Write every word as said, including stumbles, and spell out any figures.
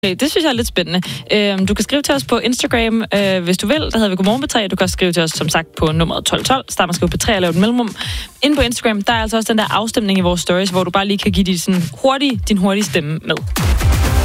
Okay, det synes jeg er lidt spændende. Øhm, du kan skrive til os på Instagram, øh, hvis du vil. Der hedder vi Godmorgen P tre. Du kan også skrive til os, som sagt, på nummeret tolv tolv. Start med at skrive P tre og lave et mellemrum. Inde på Instagram, der er altså også den der afstemning i vores stories, hvor du bare lige kan give din, sådan, hurtige, din hurtige stemme med.